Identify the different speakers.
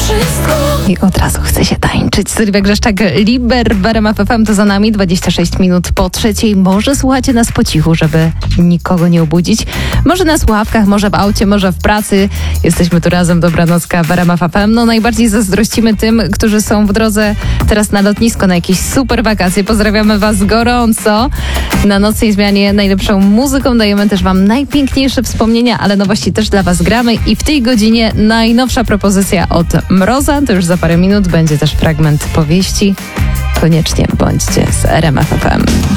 Speaker 1: I od razu chce się tańczyć. Sylwia Grzeszczak, Liber w RMF FM to za nami, 26 minut po 3:00. Może słuchacie nas po cichu, żeby nikogo nie obudzić. Może na słuchawkach, może w aucie, może w pracy. Jesteśmy tu razem, dobranocka w RMF FM. No najbardziej zazdrościmy tym, którzy są w drodze teraz na lotnisko, na jakieś super wakacje. Pozdrawiamy was gorąco. Na nocnej zmianie najlepszą muzyką dajemy też wam najpiękniejsze wspomnienia, ale nowości też dla was gramy i w tej godzinie najnowsza propozycja od Mroza. To już za parę minut będzie też fragment powieści. Koniecznie bądźcie z RMF FM.